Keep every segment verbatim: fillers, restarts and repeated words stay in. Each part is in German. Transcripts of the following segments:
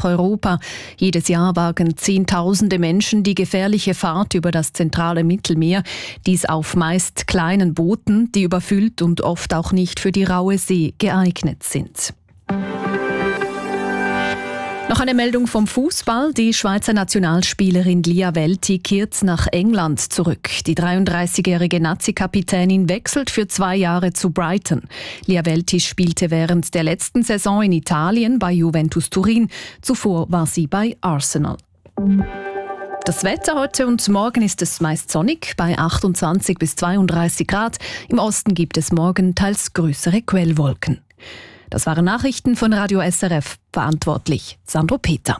nach Europa. Jedes Jahr wagen Zehntausende Menschen die gefährliche Fahrt über das zentrale Mittelmeer. Dies auf meist kleinen Booten, die überfüllt und oft auch nicht für die raue See geeignet sind. Noch eine Meldung vom Fußball. Die Schweizer Nationalspielerin Lia Welti kehrt nach England zurück. Die dreiunddreißigjährige Nazi-Kapitänin wechselt für zwei Jahre zu Brighton. Lia Welti spielte während der letzten Saison in Italien bei Juventus Turin. Zuvor war sie bei Arsenal. Das Wetter heute und morgen ist es meist sonnig, bei achtundzwanzig bis zweiunddreißig Grad. Im Osten gibt es morgen teils größere Quellwolken. Das waren Nachrichten von Radio S R F, verantwortlich Sandro Peter.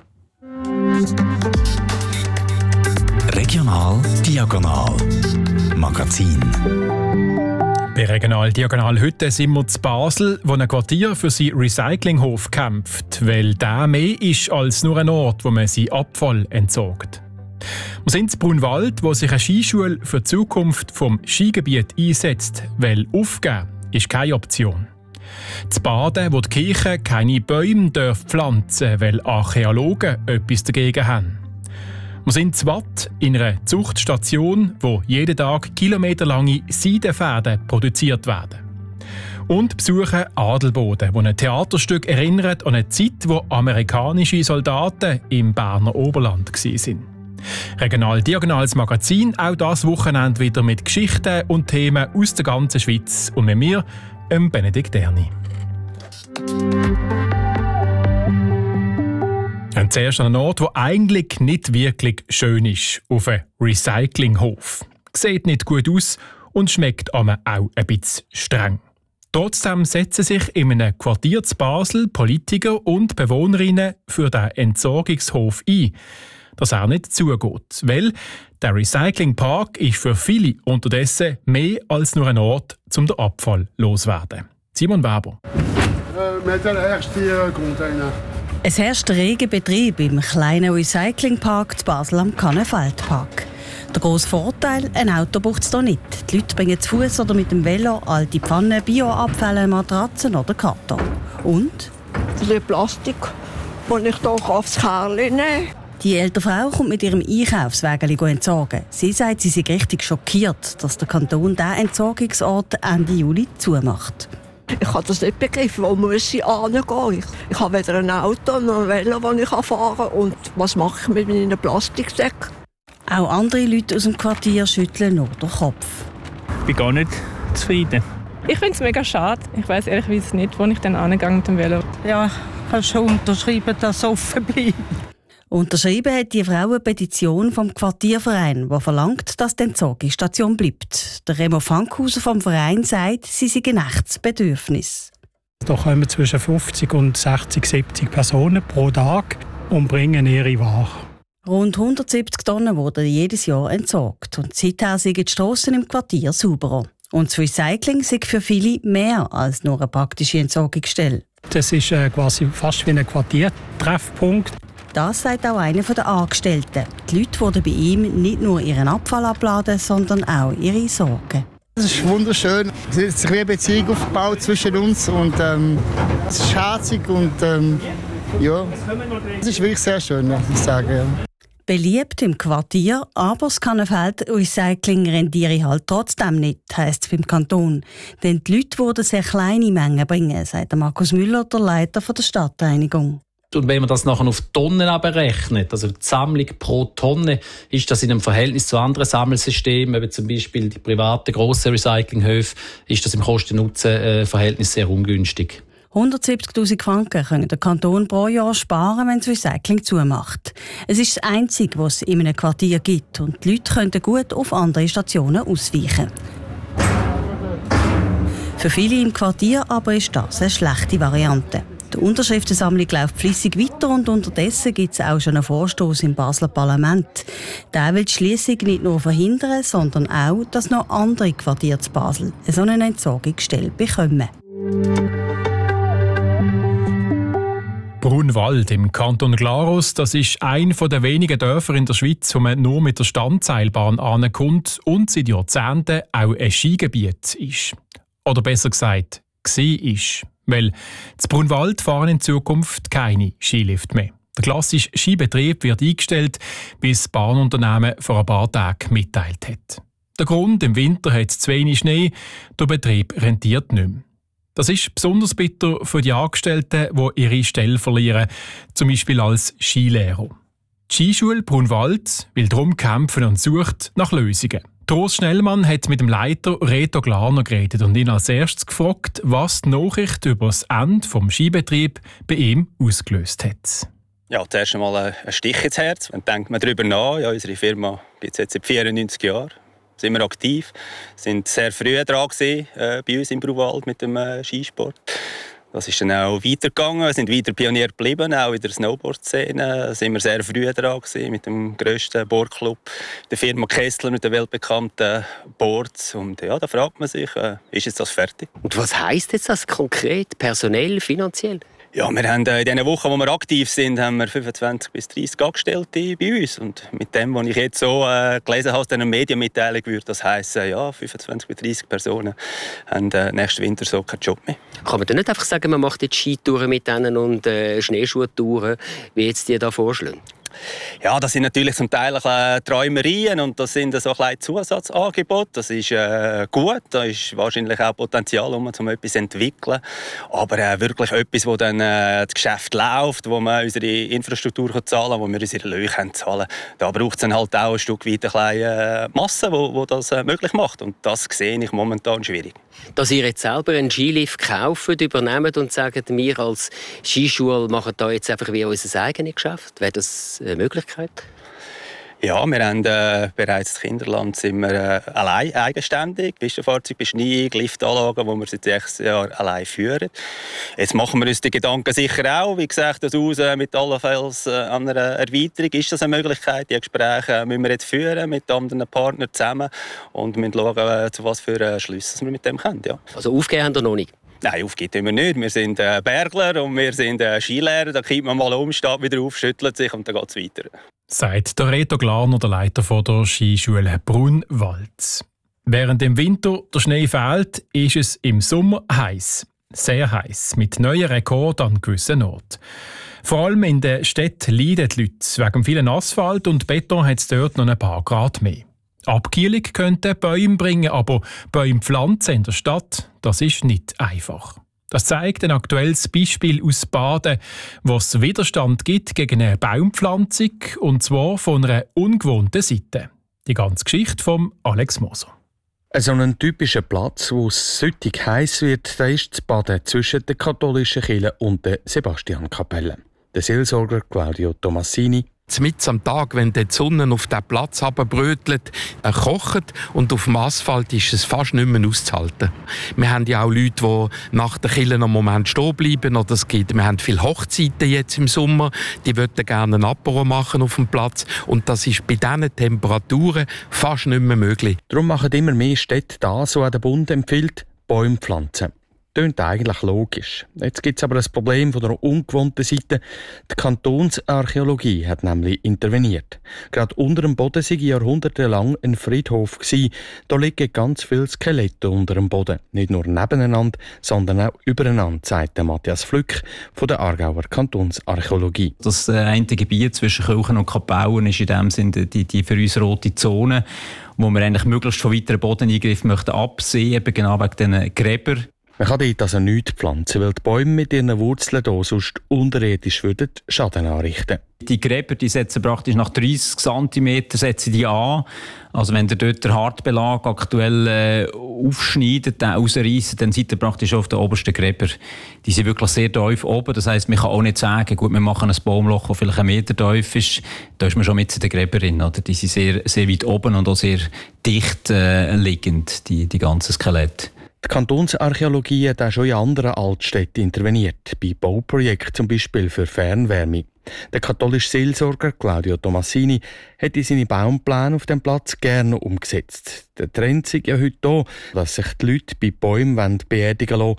Regional Diagonal Magazin. Bei Regional Diagonal heute sind wir zu Basel, wo ein Quartier für seinen Recyclinghof kämpft, weil der mehr ist als nur ein Ort, wo man seinen Abfall entsorgt. Wir sind in Brunwald, wo sich eine Skischule für die Zukunft vom Skigebiet einsetzt, weil aufgeben ist keine Option. Zu Baden, wo die Kirche keine Bäume pflanzen darf, weil Archäologen etwas dagegen haben. Wir sind in Watt in einer Zuchtstation, wo jeden Tag kilometerlange Seidenfäden produziert werden. Und besuchen Adelboden, wo ein Theaterstück erinnert an eine Zeit, wo amerikanische Soldaten im Berner Oberland waren. Regional Diagonales Magazin, auch das Wochenende wieder mit Geschichten und Themen aus der ganzen Schweiz und mit mir, ähm Benedikt Erni. Und zuerst an einem Ort, der eigentlich nicht wirklich schön ist, auf einem Recyclinghof. Sieht nicht gut aus und schmeckt aber auch ein bisschen streng. Trotzdem setzen sich in einem Quartier zu Basel Politiker und Bewohnerinnen für den Entsorgungshof ein, dass er nicht zugeht. Weil der Recyclingpark ist für viele unterdessen mehr als nur ein Ort, um den Abfall loszuwerden. Simon Weber. Es herrscht reger Betrieb im kleinen Recyclingpark zu Basel am Kannenfeldpark. Der grosse Vorteil, ein Auto braucht es hier nicht. Die Leute bringen zu Fuß oder mit dem Velo alte Pfannen, Bioabfälle, Matratzen oder Karton. Und? Die Plastik, das ich hier aufs Kerli nehmen kann. Die ältere Frau kommt mit ihrem Einkaufswägeli entsorgen. Sie sagt, sie sei richtig schockiert, dass der Kanton diesen Entsorgungsort Ende Juli zumacht. Ich habe das nicht begriffen, wo muss ich hingehen? Ich, ich habe weder ein Auto noch ein Velo, das ich fahren kann. Und was mache ich mit meinen Plastiksäcken? Auch andere Leute aus dem Quartier schütteln nur den Kopf. Ich bin gar nicht zufrieden. Ich finde es mega schade. Ich weiss ehrlicherweise nicht, wo ich dann angehe mit dem Velo. Ja, ich habe schon unterschrieben, dass es offen bleibt. Unterschrieben hat die Frau eine Petition vom Quartierverein, die verlangt, dass die Entsorgungsstation bleibt. Der Remo Fankhauser vom Verein sagt, sie sei ein echtes Bedürfnis. Da kommen zwischen fünfzig und sechzig, siebzig Personen pro Tag und bringen ihre Ware. Rund hundertsiebzig Tonnen wurden jedes Jahr entsorgt. Und seither sind die Strassen im Quartier sauberer. Und das Recycling sei für viele mehr als nur eine praktische Entsorgungsstelle. Das ist äh, quasi fast wie ein Quartiertreffpunkt. Das sagt auch einer der Angestellten. Die Leute wurden bei ihm nicht nur ihren Abfall abladen, sondern auch ihre Sorgen. Es ist wunderschön. Es hat sich wie eine Beziehung aufgebaut zwischen uns. Und, ähm, es ist herzig und ähm, ja, es ist wirklich sehr schön, muss ich sagen. Ja. Beliebt im Quartier, aber das Kannenfeld-Recycling rendiere halt trotzdem nicht, heisst es beim Kanton. Denn die Leute würden sehr kleine Mengen bringen, sagt Markus Müller, der Leiter der Stadtreinigung. Und wenn man das nachher auf Tonnen berechnet, also die Sammlung pro Tonne, ist das in einem Verhältnis zu anderen Sammelsystemen, wie zum Beispiel die privaten grossen Recyclinghöfe, ist das im Kosten-Nutzen-Verhältnis sehr ungünstig. hundertsiebzigtausend Franken können der Kanton pro Jahr sparen, wenn das Recycling zumacht. Es ist das Einzige, was es in einem Quartier gibt und die Leute können gut auf andere Stationen ausweichen. Für viele im Quartier aber ist das eine schlechte Variante. Die Unterschriftensammlung läuft flüssig weiter und unterdessen gibt es auch schon einen Vorstoß im Basler Parlament. Der will die Schliessung nicht nur verhindern, sondern auch, dass noch andere Quartiere zu Basel so eine Entsorgungsstelle bekommen. Brunwald im Kanton Glarus, das ist ein der wenigen Dörfer in der Schweiz, wo man nur mit der Standseilbahn ankommt und seit Jahrzehnten auch ein Skigebiet ist. Oder besser gesagt, war. Weil zu Brunwald fahren in Zukunft keine Skilift mehr. Der klassische Skibetrieb wird eingestellt, bis das Bahnunternehmen vor ein paar Tagen mitteilt hat. Der Grund: im Winter hat es zu wenig Schnee, der Betrieb rentiert nicht mehr. Das ist besonders bitter für die Angestellten, die ihre Stelle verlieren, zum Beispiel als Skilehrer. Die Skischule Brunwald will darum kämpfen und sucht nach Lösungen. Trost Schnellmann hat mit dem Leiter Reto Glarner geredet und ihn als erstes gefragt, was die Nachricht über das Ende des Skibetriebs bei ihm ausgelöst hat. Ja, zuerst einmal ein Stich ins Herz. Dann denkt man darüber nach. Ja, unsere Firma gibt es jetzt seit vierundneunzig Jahren. Sind wir aktiv. Sind sehr früh dran gewesen, äh, bei uns im Brunwald mit dem äh, Skisport. Das ist dann auch weitergegangen. Wir sind weiter Pionier geblieben, auch in der Snowboard-Szene. Da sind wir sehr früh dran gewesen, mit dem grössten Boardclub, der Firma Kessler, mit den weltbekannten Boards. Und ja, da fragt man sich, äh, ist jetzt das fertig? Und was heisst jetzt das konkret, personell, finanziell? Ja, wir haben äh, in den Wochen, wo wir aktiv sind, haben wir fünfundzwanzig bis dreißig Angestellte bei uns. Und mit dem, was ich jetzt so äh, gelesen habe aus einer Medienmitteilung, würde das heissen, ja, fünfundzwanzig bis dreißig Personen haben äh, nächsten Winter so keinen Job mehr. Kann man dann nicht einfach sagen, man macht jetzt Skitouren mit denen und äh, Schneeschuhtouren, wie jetzt die da vorschlagen? Ja, das sind natürlich zum Teil ein Träumerien und das sind so ein Zusatzangebote. Das ist äh, gut, da ist wahrscheinlich auch Potenzial, um etwas zu entwickeln. Aber äh, wirklich etwas, wo dann äh, das Geschäft läuft, wo man unsere Infrastruktur zahlen kann, wo wir unsere Löhne zahlen können. Da braucht es dann halt auch ein Stück weit eine kleine Masse, wo, wo das äh, möglich macht. Und das sehe ich momentan schwierig. Dass ihr jetzt selber einen Skilift kauft, übernehmt und sagt, wir als Skischule machen da jetzt einfach wie unser eigenes Geschäft, wäre das eine Möglichkeit? Ja, wir haben äh, bereits im Kinderland sind wir äh, allein eigenständig. Pistenfahrzeug, Beschneiung, Liftanlagen, die wir seit sechs Jahren allein führen. Jetzt machen wir uns die Gedanken sicher auch. Wie gesagt, das aus äh, mit allenfalls äh, einer Erweiterung. Ist das eine Möglichkeit? Die Gespräche äh, müssen wir jetzt führen mit anderen Partnern zusammen und müssen schauen, äh, zu was für äh, Schlüsse wir mit dem können. Ja. Also aufgeben haben wir noch nicht? Nein, aufgeben wir nicht. Wir sind äh, Bergler und wir sind äh, Skilehrer. Da kippt man mal um, steht wieder auf, schüttelt sich und dann geht es weiter. Sagt der Reto Glarner, der Leiter von der Skischule Brunwald. Während im Winter der Schnee fehlt, ist es im Sommer heiß. Sehr heiß, mit neuen Rekorden an gewissen Orten. Vor allem in den Städten leiden die Leute. Wegen vielen Asphalt und Beton hat es dort noch ein paar Grad mehr. Abkühlung könnte Bäume bringen, aber Bäume pflanzen in der Stadt, das ist nicht einfach. Das zeigt ein aktuelles Beispiel aus Baden, wo es Widerstand gibt gegen eine Baumpflanzung, und zwar von einer ungewohnten Seite. Die ganze Geschichte von Alex Moser. So ein typischer Platz, wo es süttig heiß wird, da ist das Baden zwischen der katholischen Kirche und der Sebastiankapelle. Der Seelsorger Claudio Tomassini: Mitten am Tag, wenn die Sonne auf diesen Platz herunterbrötelt, äh, kocht und auf dem Asphalt ist es fast nicht mehr auszuhalten. Wir haben ja auch Leute, die nach der Kirche einen Moment stehen bleiben. Oder es gibt, wir haben viele Hochzeiten jetzt im Sommer, die würden gerne ein Apero machen auf dem Platz. Und das ist bei diesen Temperaturen fast nicht mehr möglich. Darum machen immer mehr Städte das, was der Bund empfiehlt: Bäume pflanzen. Klingt eigentlich logisch. Jetzt gibt es aber ein Problem von der ungewohnten Seite. Die Kantonsarchäologie hat nämlich interveniert. Gerade unter dem Boden sei jahrhundertelang ein Friedhof gewesen. Da liegen ganz viele Skelette unter dem Boden. Nicht nur nebeneinander, sondern auch übereinander, sagt Matthias Flück von der Aargauer Kantonsarchäologie. Das äh, eine Gebiet zwischen Kirchen und Kapellen ist in dem Sinne die, die für uns rote Zone, wo wir eigentlich möglichst von weiteren Bodeneingriffen möchten absehen, eben genau wegen diesen Gräbern. Man kann dort also nichts pflanzen, weil die Bäume mit ihren Wurzeln hier sonst unterirdisch würden Schaden anrichten. Die Gräber die setzen praktisch nach dreissig Zentimeter setzen die an. Also wenn ihr dort den Hartbelag aktuell äh, aufschneidet, den rausreißt, dann seid ihr praktisch auf den obersten Gräber. Die sind wirklich sehr tief oben. Das heisst, man kann auch nicht sagen, gut, wir machen ein Baumloch, das vielleicht einen Meter tief ist. Da ist man schon mit in den Gräberin. Oder? Die sind sehr, sehr weit oben und auch sehr dicht äh, liegend, die, die ganzen Skelette. Die Kantonsarchäologie hat auch schon in anderen Altstädten interveniert, bei Bauprojekten zum Beispiel für Fernwärme. Der katholische Seelsorger Claudio Tomassini hätte seine Baumpläne auf dem Platz gerne umgesetzt. Der Trend ist ja heute da, dass sich die Leute bei Bäumen beerdigen lassen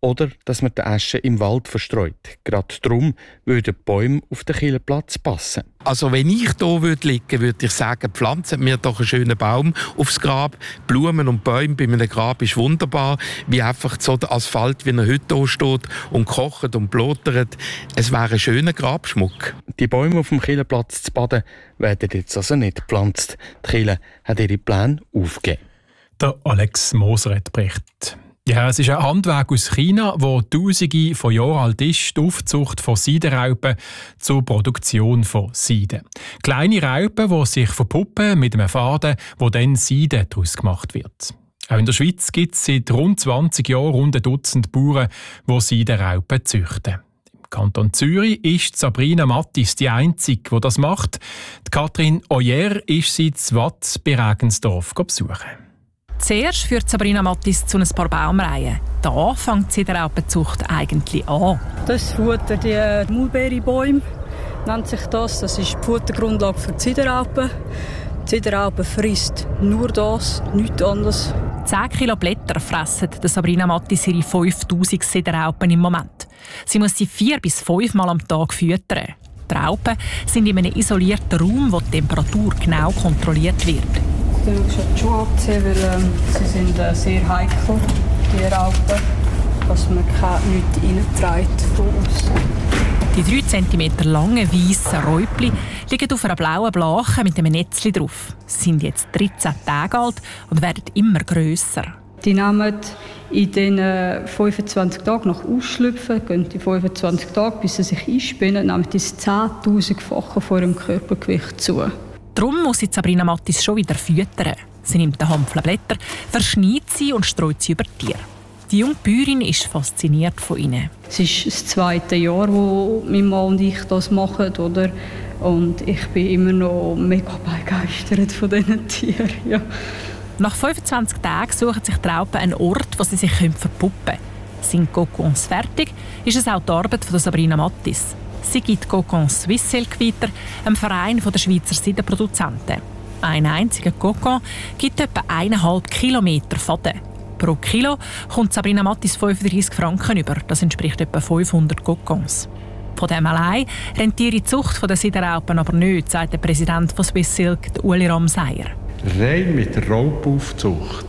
oder dass man die Asche im Wald verstreut. Gerade darum würden die Bäume auf den Kirchenplatz passen. Also wenn ich hier würde liegen, würde ich sagen, pflanzen mir doch einen schönen Baum aufs Grab. Blumen und Bäume bei einem Grab ist wunderbar, wie einfach so der Asphalt, wie er heute hier steht und kocht und blotert. Es wäre ein schöner Grabschmuck. Die Bäume auf dem Kirchenplatz zu Baden werden jetzt also nicht gepflanzt. Die Kirche hat ihre Pläne aufgegeben. Der Alex Moser hat berichtet. Ja, es ist ein Handwerk aus China, wo Tausende von Jahren alt ist, die Aufzucht von Seidenraupen zur Produktion von Seide. Kleine Raupen, die sich verpuppen mit einem Faden, wo dann Seide daraus gemacht wird. Auch in der Schweiz gibt es seit rund zwanzig Jahren rund ein Dutzend Bauern, die Seidenraupen züchten. Im Kanton Zürich ist Sabrina Mattis die Einzige, die das macht. Die Katrin Oyer ist sie zu Watt bei Regensdorf besuchen. Zuerst führt Sabrina Mattis zu ein paar Baumreihen. Da fängt die Seidenraupenzucht eigentlich an. Das ist Futter, die Mulberry-Bäume nennt sich das. Das ist die Futtergrundlage für die Seidenraupen. Die Seidenraupe frisst nur das, nichts anderes. zehn Kilo Blätter fressen Sabrina Mattis ihre fünftausend Seidenraupen im Moment. Sie muss sie vier bis fünf Mal am Tag füttern. Die Raupen sind in einem isolierten Raum, wo die Temperatur genau kontrolliert wird. Du musst die Schuhe abziehen, weil ähm, sie sind äh, sehr heikel, die Raupen, dass man nichts reinträgt von uns. Die drei Zentimeter langen weißen Räupli liegen auf einer blauen Blache mit einem Netzli drauf. Sie sind jetzt dreizehn Tage alt und werden immer grösser. Die nehmen in den fünfundzwanzig Tagen nach Ausschlüpfen, gehen die fünfundzwanzig Tage, bis sie sich einspinnen, nehmen das zehntausendfache von ihrem Körpergewicht zu. Darum muss sie Sabrina Mattis schon wieder füttern. Sie nimmt den Hampfle Blätter, verschneidet sie und streut sie über die Tiere. Die junge Bäuerin ist fasziniert von ihnen. Es ist das zweite Jahr, wo mein Mann und ich das machen, oder? Und ich bin immer noch mega begeistert von diesen Tieren. Ja. Nach fünfundzwanzig Tagen suchen sich die Raupen einen Ort, wo sie sich verpuppen können. Sind Kokons fertig, ist es auch die Arbeit von Sabrina Mattis. Sie gibt Kokons Swiss Silk weiter, einem Verein der Schweizer Seidenproduzenten. Ein einziger Kokon gibt etwa eineinhalb Kilometer Faden. Pro Kilo kommt Sabrina Mattis fünfunddreissig Franken über. Das entspricht etwa fünfhundert Kokons. Von dem allein rentiert die Zucht der Seidenraupen aber nicht, sagt der Präsident von Swiss Silk, Uli Ramseyer. Rein mit der Raupenaufzucht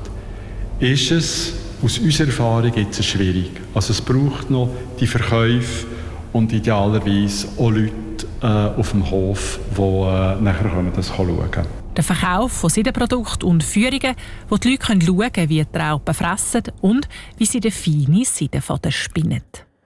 ist es aus unserer Erfahrung jetzt schwierig. Also es braucht noch die Verkäufe und idealerweise auch Leute äh, auf dem Hof, die äh, nachher das schauen können. Der Verkauf von Seidenprodukten und Führungen, wo die Leute schauen können, wie die Raupen fressen und wie sie den feinen Seidenfaden spinnen.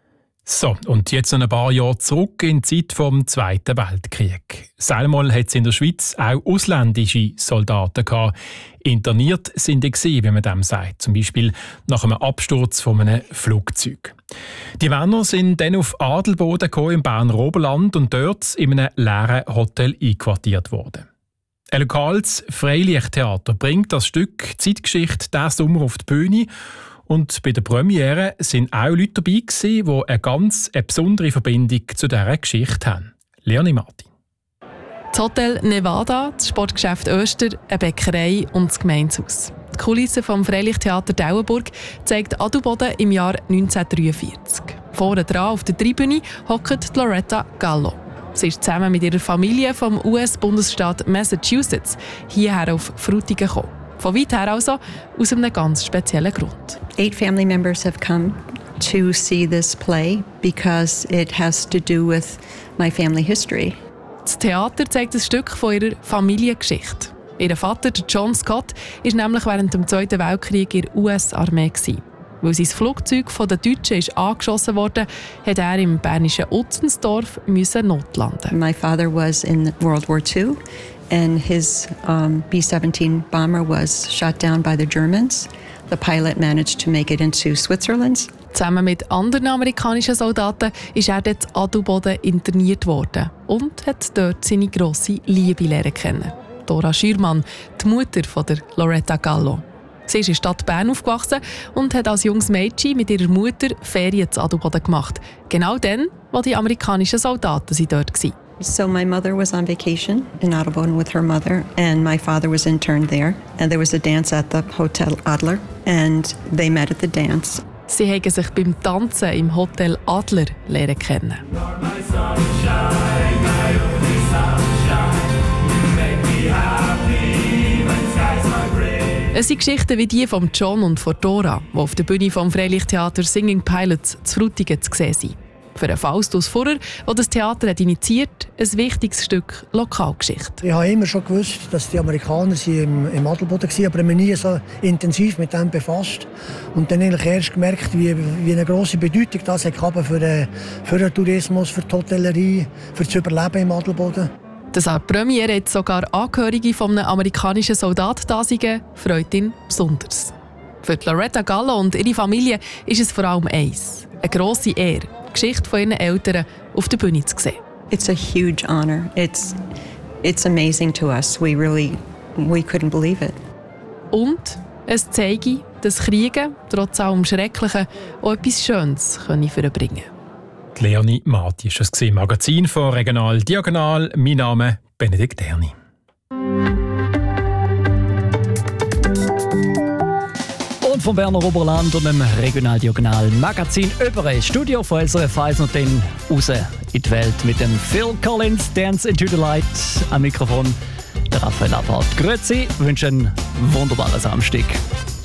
So, und jetzt noch ein paar Jahre zurück in die Zeit des Zweiten Weltkrieg. Einmal hat es in der Schweiz auch ausländische Soldaten gehabt. Interniert sind die, wie man dem sagt. Zum Beispiel nach einem Absturz von einem Flugzeug. Die Männer sind dann auf Adelboden im Berner Oberland und dort in einem leeren Hotel einquartiert worden. Ein lokales Freilichttheater bringt das Stück Zeitgeschichte diesen Sommer auf die Bühne. Und bei der Premiere waren auch Leute dabei, die eine ganz eine besondere Verbindung zu dieser Geschichte haben. Leonie Martin. Das Hotel Nevada, das Sportgeschäft Öster, eine Bäckerei und das Gemeindehaus. Die Kulisse vom Freilichttheater Dauenburg zeigt Adelboden im Jahr neunzehnhundertdreiundvierzig. Vorne dran auf der Tribüne hockt Loretta Gallo. Sie ist zusammen mit ihrer Familie vom U S-Bundesstaat Massachusetts hierher auf Frutigen gekommen. Von weit her also, aus einem ganz speziellen Grund. Eight family members have come to see this play because it has to do with my family history. Das Theater zeigt ein Stück von ihrer Familiengeschichte. Ihr Vater, John Scott, war nämlich während dem Zweiten Weltkrieg in der U S-Armee. Weil sein Flugzeug von den Deutschen ist angeschossen wurde, musste er im bernischen Utzensdorf notlanden. My father was in World War Two. And his um, B seventeen bomber was shot down by the Germans. The pilot managed to make it into Switzerland. Zusammen mit anderen amerikanischen Soldaten ist er dort in Adelboden interniert worden und hat dort seine grosse Liebe lernen kennen. Dora Schürmann, die Mutter von der Loretta Gallo. Sie ist in der Stadt Bern aufgewachsen und hat als junges Mädchen mit ihrer Mutter Ferien zu Adelboden gemacht. Genau dann, als die amerikanischen Soldaten dort waren. So my mother was on vacation in Adelboden with her mother, and my father was interned there. And there was a dance at the Hotel Adler, and they met at the dance. Sie haben sich beim Tanzen im Hotel Adler lernen kennen. Es sind Geschichten wie die von John und von Dora, die auf der Bühne vom Freilichttheater Singing Pilots zu Frutigen zu sehen sind. Für Faustus Furrer, der das Theater hat initiiert, ein wichtiges Stück Lokalgeschichte. Ich habe immer schon gewusst, dass die Amerikaner im, im Adelboden waren, aber ich habe mich nie so intensiv mit dem befasst. Und dann eigentlich erst gemerkt, wie, wie eine grosse Bedeutung das hat für den, für den Tourismus, für die Hotellerie, für das Überleben im Adelboden. Dass an der Premiere jetzt sogar Angehörige eines amerikanischen Soldaten da sind, freut ihn besonders. Für Loretta Gallo und ihre Familie ist es vor allem eins: eine grosse Ehre, die Geschichte von ihren Eltern auf der Bühne zu sehen. It's a huge honor. It's, it's amazing to us. We really, we couldn't believe it. Und es zeige, dass Kriege, trotz allem Schrecklichen, auch etwas Schönes bringen können. Leonie Marti ist das Magazin von Regional Diagonal. Mein Name Benedikt Erni. Und vom Berner Oberland und dem Regional Diagonal Magazin über ein Studio von S R F eins und dann raus in die Welt mit dem Phil Collins Dance into the Light am Mikrofon. Der Raphael Abhardt. Grüezi, wünsche einen wunderbaren Samstag.